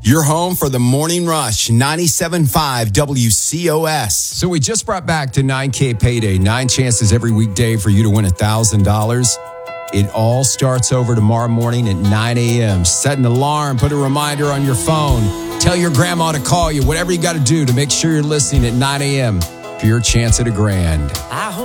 Your home for the Morning Rush, 97.5 WCOS. So we just brought back to 9K Payday, 9 chances every weekday for you to win $1,000. It all starts over tomorrow morning at 9 a.m. Set an alarm, put a reminder on your phone. Tell your grandma to call you, whatever you got to do to make sure you're listening at 9 a.m. for your chance at $1,000.